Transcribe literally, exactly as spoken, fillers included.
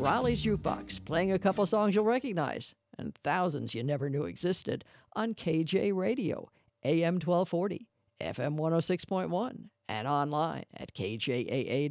Raleigh's Jukebox, playing a couple songs you'll recognize, and thousands you never knew existed on K J Radio, A M twelve forty, F M one oh six point one, and online at K J A A